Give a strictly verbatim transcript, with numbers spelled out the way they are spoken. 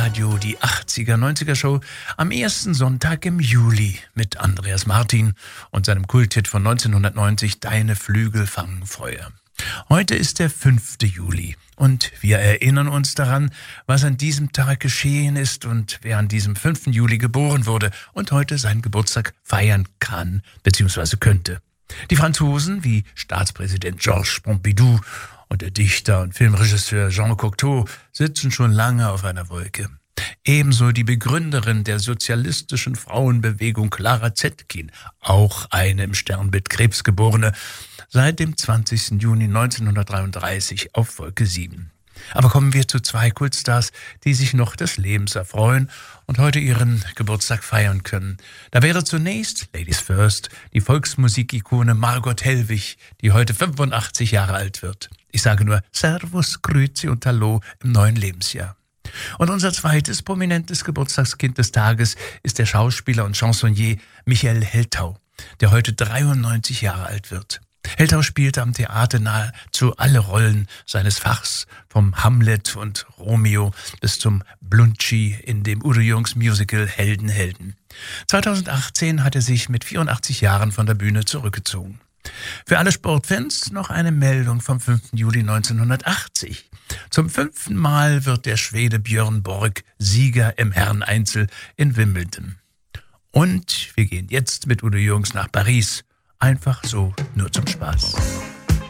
Radio, die achtziger, neunziger Show am ersten Sonntag im Juli mit Andreas Martin und seinem Kulthit von neunzehnhundertneunzig Deine Flügel fangen Feuer. Heute ist der fünfte Juli und wir erinnern uns daran, was an diesem Tag geschehen ist und wer an diesem fünften Juli geboren wurde und heute seinen Geburtstag feiern kann bzw. könnte. Die Franzosen wie Staatspräsident Georges Pompidou und der Dichter und Filmregisseur Jean Cocteau sitzen schon lange auf einer Wolke. Ebenso die Begründerin der sozialistischen Frauenbewegung Clara Zetkin, auch eine im Sternbild Krebs geborene, seit dem zwanzigsten Juni neunzehnhundertdreiunddreißig auf Wolke sieben. Aber kommen wir zu zwei Kultstars, die sich noch des Lebens erfreuen und heute ihren Geburtstag feiern können. Da wäre zunächst, Ladies First, die Volksmusikikone Margot Hellwig, die heute fünfundachtzig Jahre alt wird. Ich sage nur Servus, Grüezi und Hallo im neuen Lebensjahr. Und unser zweites prominentes Geburtstagskind des Tages ist der Schauspieler und Chansonnier Michael Heltau, der heute dreiundneunzig Jahre alt wird. Heltau spielte am Theater nahezu alle Rollen seines Fachs, vom Hamlet und Romeo bis zum Bluntschi in dem Udo Jürgens Musical Helden, Helden. zweitausendachtzehn hat er sich mit vierundachtzig Jahren von der Bühne zurückgezogen. Für alle Sportfans noch eine Meldung vom fünften Juli neunzehnhundertachtzig. Zum fünften Mal wird der Schwede Björn Borg Sieger im Herreneinzel in Wimbledon. Und wir gehen jetzt mit Udo Jürgens nach Paris. Einfach so, nur zum Spaß.